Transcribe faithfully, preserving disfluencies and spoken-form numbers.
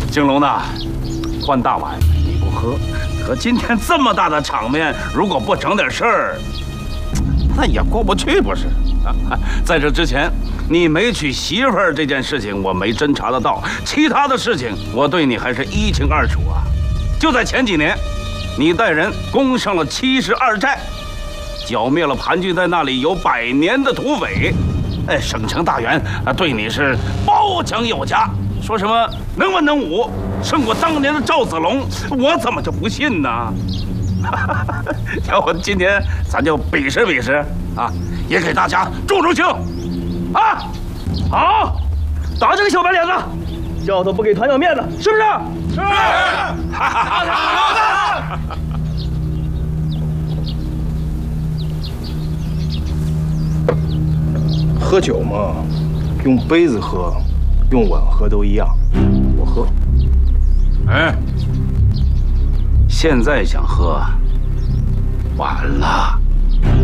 景龙呐，换大碗你不喝，可今天这么大的场面，如果不整点事儿，那也过不去，不是？啊，在这之前，你没娶媳妇儿这件事情，我没侦查得到；其他的事情，我对你还是一清二楚啊。就在前几年，你带人攻上了七十二寨，剿灭了盘踞在那里有百年的土匪。哎，省城大员啊，对你是褒奖有加，说什么能文能武，胜过当年的赵子龙，我怎么就不信呢？要不今天咱就比试比试啊，也给大家助助兴啊！好，打这个小白脸子，教头不给团长面子，是不是？是。好的，好的。 喝酒嘛，用杯子喝，用碗喝都一样。我喝。 哎，现在想喝，晚了。